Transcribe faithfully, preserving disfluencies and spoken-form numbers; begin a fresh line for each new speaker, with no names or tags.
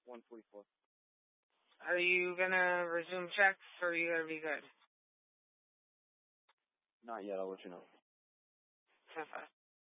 one forty-four.
Are you gonna resume checks, or are you gonna be good?
Not yet. I'll let you know.
ten five.